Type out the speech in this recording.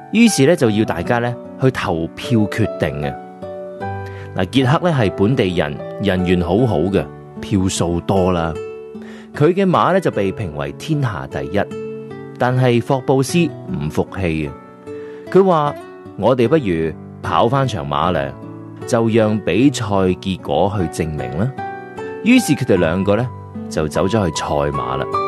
於是咧就要大家咧去投票決定嘅。嗱，傑克咧係本地人，人緣好好嘅，票數多啦。佢嘅馬咧就被評為天下第一，但係霍布斯唔服氣啊！佢話：我哋不如跑翻場馬咧，就讓比賽結果去證明啦。於是佢哋兩個咧就走咗去賽馬啦。